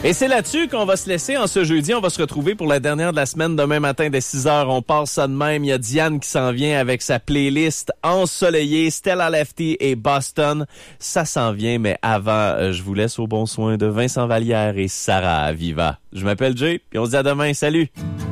Et c'est là-dessus qu'on va se laisser en ce jeudi. On va se retrouver pour la dernière de la semaine demain matin dès 6h. On passe ça de même. Il y a Diane qui s'en vient avec sa playlist ensoleillée, Stella Lefty et Boston. Ça s'en vient, mais avant, je vous laisse au bon soin de Vincent Vallière et Sarah Aviva. Je m'appelle Jay, puis on se dit à demain. Salut!